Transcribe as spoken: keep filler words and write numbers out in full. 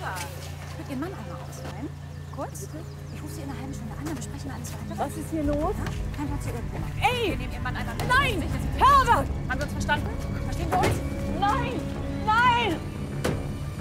Könnt Ihren Mann einmal ausleihen? Kurz? Ich rufe Sie in einer halben Stunde an, dann besprechen wir alles weiter. Was ist hier los? Ja? Kein Platz hier irgendwo. Ey! Wir nehmen Ihren Mann einmal mit. Nein! Herbert! Haben Sie uns verstanden?